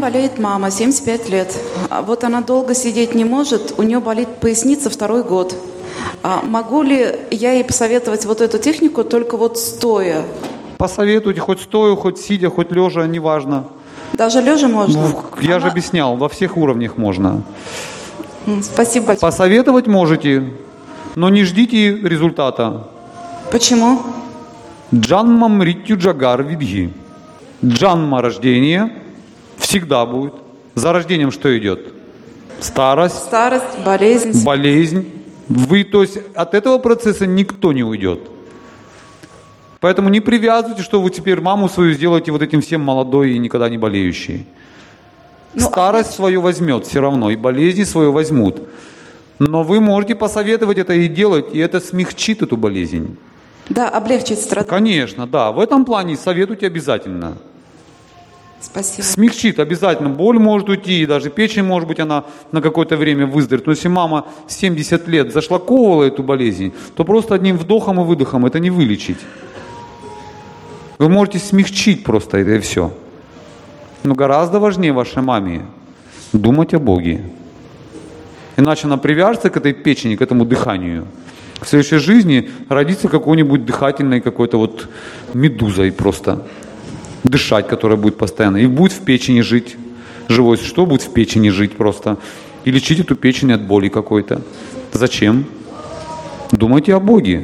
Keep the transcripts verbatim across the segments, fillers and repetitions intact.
болеет мама, семьдесят пять лет. А Вот она долго сидеть не может, у нее болит поясница второй год. А Могу ли я ей посоветовать вот эту технику только вот стоя? Посоветуйте, хоть стоя, хоть сидя, хоть лежа, неважно. Даже лежа можно? Ну, я Она- же объяснял, во всех уровнях можно. М, Спасибо большое. Посоветовать можете, но не ждите результата. Почему? Джанма мритью джагар видхи. Джанма рождение всегда будет. За рождением что идет? Старость, Старость, болезнь. болезнь. Вы, то есть от этого процесса никто не уйдет. Поэтому не привязывайте, что вы теперь маму свою сделаете вот этим всем молодой и никогда не болеющей. Ну, а Старость свою возьмет все равно, и болезни свою возьмут. Но вы можете посоветовать это и делать, и это смягчит эту болезнь. Да, облегчить страдания. Конечно, да. В этом плане советуйте обязательно. Спасибо. Смягчит обязательно. Боль может уйти, и даже печень, может быть, она на какое-то время выздоровеет. Но если мама семьдесят лет зашлаковывала эту болезнь, то просто одним вдохом и выдохом это не вылечить. Вы можете смягчить просто это и все. Но гораздо важнее вашей маме думать о Боге. Иначе она привяжется к этой печени, к этому дыханию. В следующей жизни родится какой-нибудь дыхательной какой-то вот медузой просто. Дышать, которая будет постоянно. И будет в печени жить. Живой что будет в печени жить просто. И лечить эту печень от боли какой-то. Зачем? Думайте о Боге.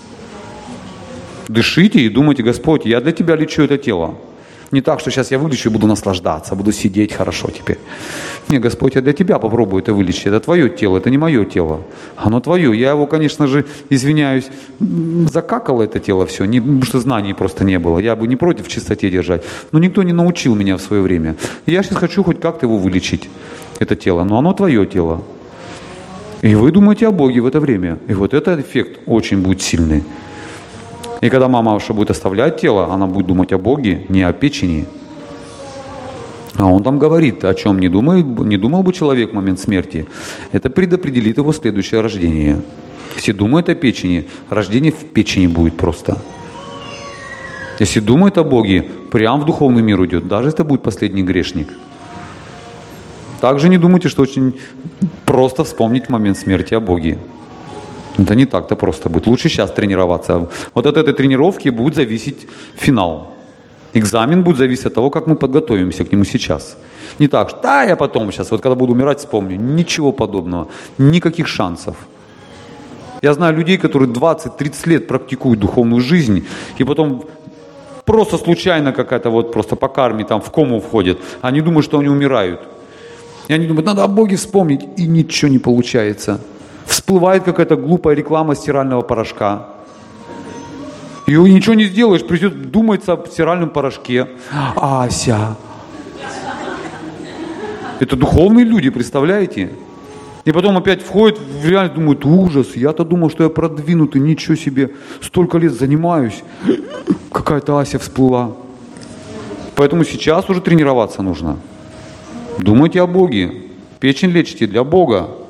Дышите и думайте: Господь, я для Тебя лечу это тело. Не так, что сейчас я вылечу и буду наслаждаться, буду сидеть хорошо теперь. Не, Господь, я для Тебя попробую это вылечить. Это Твое тело, это не мое тело. Оно Твое. Я его, конечно же, извиняюсь, закакал это тело все, не, потому что знаний просто не было. Я бы не против в чистоте держать. Но никто не научил меня в свое время. И я сейчас хочу хоть как-то его вылечить, это тело. Но оно Твое тело. И вы думаете о Боге в это время. И вот этот эффект очень будет сильный. И когда мама уже будет оставлять тело, она будет думать о Боге, не о печени. А он там говорит, о чем не думал, не думал бы человек в момент смерти. Это предопределит его следующее рождение. Если думает о печени, рождение в печени будет просто. Если думает о Боге, прям в духовный мир уйдет, даже если это будет последний грешник. Также не думайте, что очень просто вспомнить в момент смерти о Боге. Это не так-то просто будет. Лучше сейчас тренироваться. Вот от этой тренировки будет зависеть финал. Экзамен будет зависеть от того, как мы подготовимся к нему сейчас. Не так, что да, я потом сейчас, вот когда буду умирать, вспомню. Ничего подобного. Никаких шансов. Я знаю людей, которые двадцать-тридцать лет практикуют духовную жизнь, и потом просто случайно какая-то вот просто по карме там в кому входят. Они думают, что они умирают. И они думают, надо о Боге вспомнить, и ничего не получается. Всплывает какая-то глупая реклама стирального порошка. И ничего не сделаешь, придет думается о стиральном порошке. Ася. Это духовные люди, представляете? И потом опять входят в реальность, думают, ужас, я-то думал, что я продвинутый, ничего себе, столько лет занимаюсь. Какая-то Ася всплыла. Поэтому сейчас уже тренироваться нужно. Думайте о Боге. Печень лечите для Бога.